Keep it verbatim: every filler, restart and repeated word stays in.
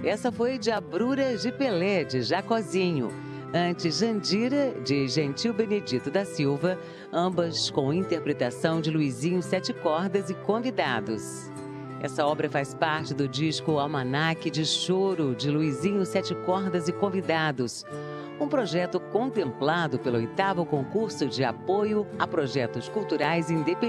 Essa foi de Abruras de Pelé, de Jacozinho. Antes, Jandira, de Gentil Benedito da Silva, ambas com interpretação de Luizinho Sete Cordas e convidados. Essa obra faz parte do disco Almanaque de Choro, de Luizinho Sete Cordas e convidados. Um projeto contemplado pelo oitavo concurso de apoio a projetos culturais independentes.